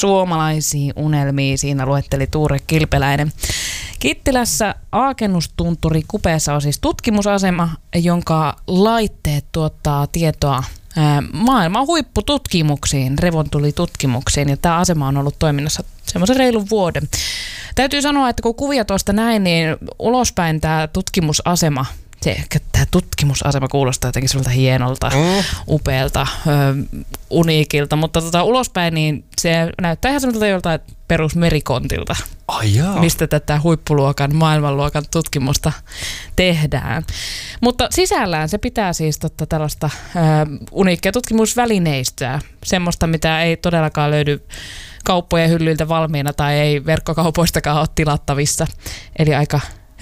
suomalaisiin unelmiin, siinä luetteli Tuure Kilpeläinen. Kittilässä Aakennustunturi kupeessa on siis tutkimusasema, jonka laitteet tuottaa tietoa maailman huippututkimuksiin, revontulitutkimuksiin, ja tämä asema on ollut toiminnassa semmoisen reilun vuoden. Täytyy sanoa, että kun kuvia tuosta näin, niin ulospäin tämä tutkimusasema, tämä tutkimusasema kuulostaa jotenkin sellaiselta hienolta, upealta, uniikilta, mutta ulospäin niin se näyttää ihan semmoiselta joltain perusmerikontilta, mistä tätä huippuluokan, maailmanluokan tutkimusta tehdään. Mutta sisällään se pitää siis tällaista uniikkia tutkimusvälineistöä, semmoista, mitä ei todellakaan löydy kauppojen hyllyiltä valmiina tai ei verkkokaupoistakaan ole tilattavissa. Eli aika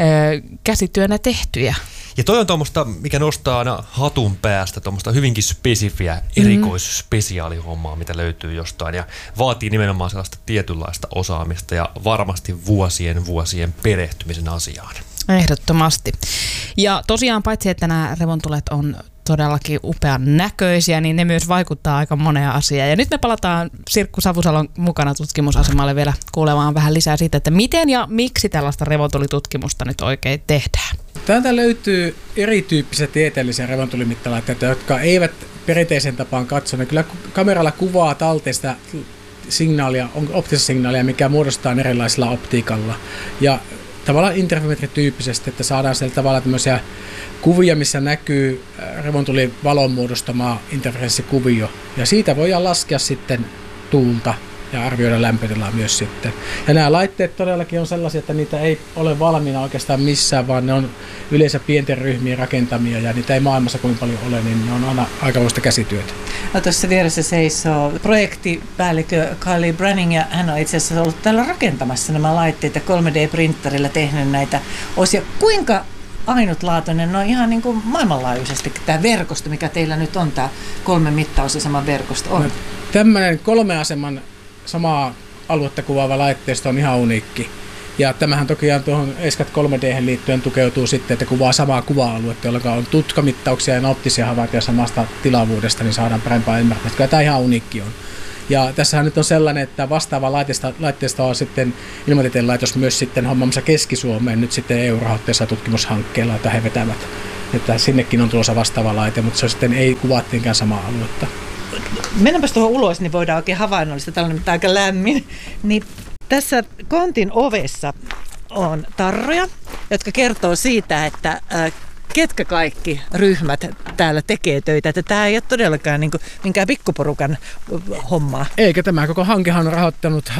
käsityönä tehtyjä. Ja toi on tuommoista, mikä nostaa aina hatun päästä, tuommoista hyvinkin spesifiä erikoisspesiaalihommaa, mitä löytyy jostain ja vaatii nimenomaan sellaista tietynlaista osaamista ja varmasti vuosien perehtymisen asiaan. Ehdottomasti. Ja tosiaan paitsi, että nämä revontulet on todellakin upean näköisiä, niin ne myös vaikuttaa aika moneen asiaan. Ja nyt me palataan Sirkku Savusalon mukana tutkimusasemalle vielä kuulemaan vähän lisää siitä, että miten ja miksi tällaista revontulitutkimusta nyt oikein tehdään. Täältä löytyy erityyppisiä tieteellisiä revontulimittalaitteita, jotka eivät perinteisen tapaan katso. Ne kyllä kameralla kuvaa talteista signaalia, optista signaalia, mikä muodostaa erilaisilla optiikalla. Ja tavallaan interferometrityyppisesti, että saadaan sieltä tavallaan tämmöisiä kuvia, missä näkyy revontulin muodostamaa interferenssikuvio. Ja siitä voidaan laskea sitten tuulta ja arvioida lämpötilaa myös sitten. Ja nämä laitteet todellakin on sellaisia, että niitä ei ole valmiina oikeastaan missään, vaan ne on yleensä pienten ryhmien rakentamia ja niitä ei maailmassa kovin paljon ole, niin ne on aina aikamoista käsityötä. No, tuossa vieressä seisoo projektipäällikkö Kylie Branning ja hän on itse asiassa ollut täällä rakentamassa nämä laitteet ja 3D-printerillä tehnyt näitä osia. Kuinka ainutlaatuinen on ihan niin kuin maailmanlaajuisesti tämä verkosto, mikä teillä nyt on, tämä 3 mittausasema verkosto on? No, tämmöinen 3 aseman samaa aluetta kuvaava laitteisto on ihan uniikki. Ja tämähän toki tuohon ESCAT 3D:hen liittyen tukeutuu sitten, että kuvaa samaa kuva-aluetta, jolloin on tutkamittauksia ja optisia havaintoja samasta tilavuudesta, niin saadaan parempaa ymmärrystä. Kyllä tämä ihan uniikki on. Ja tässähän nyt on sellainen, että vastaava laitteesta on sitten Ilmatieteen laitos myös sitten hommamassa Keski-Suomeen nyt sitten EU-rahoitteessa tutkimushankkeella, jota he vetävät. Että sinnekin on tulossa vastaava laite, mutta se sitten ei kuvattiinkään samaa aluetta. Mennäänpäs tuohon ulos, niin voidaan oikein havainnollista, tällainen aika lämmin. Niin tässä kontin ovessa on tarroja, jotka kertoo siitä, että ketkä kaikki ryhmät täällä tekee töitä. Että tämä ei ole todellakaan niin kuin minkään pikkuporukan hommaa. Eikä, tämä koko hankehan on rahoittanut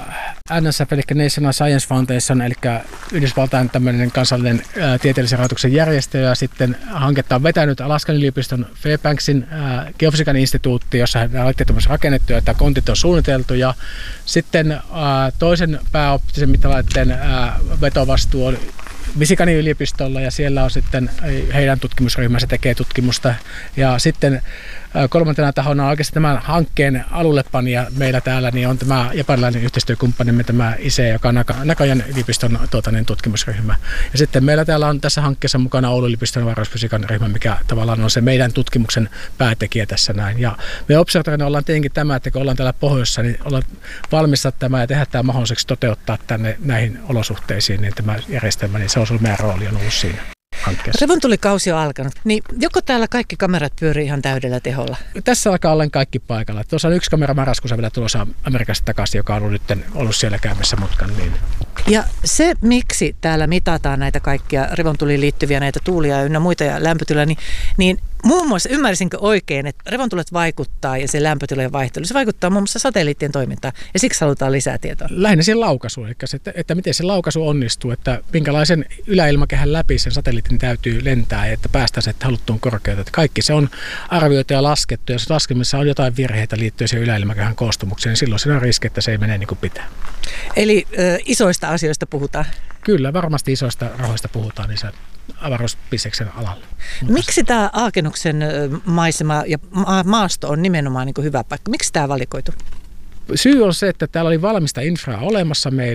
NSF, eli National Science Foundation, eli Yhdysvaltain tämmöinen kansallinen tieteellisen rahoituksen järjestö, ja sitten hanketta on vetänyt Alaskan yliopiston Fairbanksin geofysiikan instituutti, jossa nämä laitteet on rakennettu ja tämä kontit on suunniteltu, ja sitten toisen pääoptisen mittalaitteen vetovastuu on Michiganin yliopistolla, ja siellä on sitten heidän tutkimusryhmänsä tekee tutkimusta. Ja sitten kolmantena tahona on oikeasti tämän hankkeen alullepanija meillä täällä, niin on tämä japanilainen yhteistyökumppanimme, tämä ISE, joka on Nakajan yliopiston tutkimusryhmä. Ja sitten meillä täällä on tässä hankkeessa mukana Oulun yliopiston avaruusfysiikan ryhmä, mikä tavallaan on se meidän tutkimuksen päätekijä tässä näin. Ja me observatorina ollaan tietenkin tämä, että kun ollaan täällä pohjoissa, niin ollaan valmista tämä ja tehdä tämä mahdolliseksi toteuttaa tänne näihin olosuhteisiin, niin tämä järjestelmä, niin se on meidän rooli on ollut siinä hankkeessa. Revontulikausi on alkanut, niin joko täällä kaikki kamerat pyörii ihan täydellä teholla? Tässä alkaa olla kaikki paikalla. Tuossa on yksi kamera marraskuussa vielä tulossa Amerikasta takaisin, joka on ollut siellä käymässä mutkan. Niin. Ja se, miksi täällä mitataan näitä kaikkia revontuliin liittyviä näitä tuulia ynnä muita ja lämpötilaa, niin muun muassa ymmärsinkö oikein, että revontulet vaikuttaa ja se lämpötilojen vaihtelu, se vaikuttaa muun muassa satelliittien toimintaan ja siksi halutaan lisää tietoa? Lähinnä siihen laukaisuun, eli se, että miten se laukaisu onnistuu, että minkälaisen yläilmakehän läpi sen satelliitin täytyy lentää ja että päästään se haluttuun korkeuteen. Kaikki se on arvioitu ja laskettu, ja jos laskemissa on jotain virheitä liittyen siihen yläilmakehän koostumukseen, niin silloin siinä on riski, että se ei mene niin kuin pitää. Eli isoista asioista puhutaan? Kyllä, varmasti isoista rahoista puhutaan niissä avaruusbisneksen alalla. Miksi tämä Aakennuksen maisema ja maasto on nimenomaan niin kuin hyvä paikka? Miksi tämä valikoitu? Syy on se, että täällä oli valmista infraa olemassa meillä,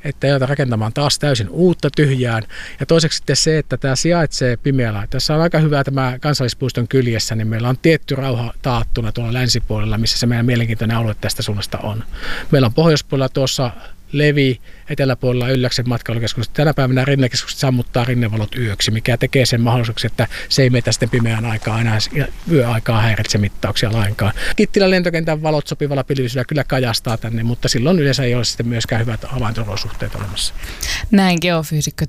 että ei jouduta rakentamaan taas täysin uutta tyhjään. Ja toiseksi sitten se, että tämä sijaitsee pimeällä. Tässä on aika hyvä tämä kansallispuiston kyljessä, niin meillä on tietty rauha taattuna tuolla länsipuolella, missä se meidän mielenkiintoinen alue tästä suunnasta on. Meillä on pohjoispuolella tuossa Levi, eteläpuolella Ylläksen matkailukeskus. Tänä päivänä rinnekeskukset sammuttaa rinnevalot yöksi, mikä tekee sen mahdollisuuksi, että se ei meitä sitten pimeään aikaan enää yöaikaa häiritse mittauksia lainkaan. Kittilän lentokentän valot sopivalla pilvisyydellä kyllä kajastaa tänne, mutta silloin ei ole sitten myöskään hyvät havainto-olosuhteet olemassa. Näin geofyysikko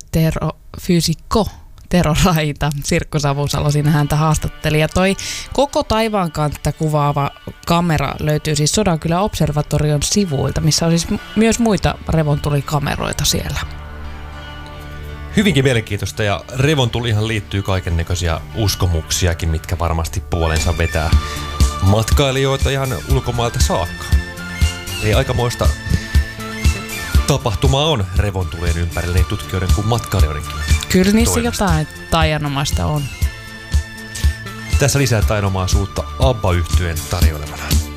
Tero Raita, Sirkku Savusalo siinä häntä haastatteli. Ja toi koko taivaankantta kuvaava kamera löytyy siis Sodankylän observatorion sivuilta, missä on siis myös muita revontulikameroita siellä. Hyvinkin mielenkiintoista, ja revontulihan liittyy kaikennäköisiä uskomuksiakin, mitkä varmasti puolensa vetää matkailijoita ihan ulkomailta saakka. Ei aikamoista tapahtumaa on revontulien ympärillä niin tutkijoiden kuin matkailijoidenkin. Kyllä niissä toimesta. jotain taianomaista on. Tässä lisää tainomaisuutta ABBA-yhtyeen tarjoilemat